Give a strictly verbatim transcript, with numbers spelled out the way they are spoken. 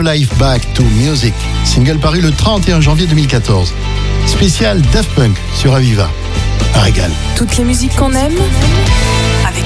Your Life Back to Music, single paru le trente et un janvier deux mille quatorze. Spécial Daft Punk sur Aviva. Un régal. Toutes les musiques qu'on aime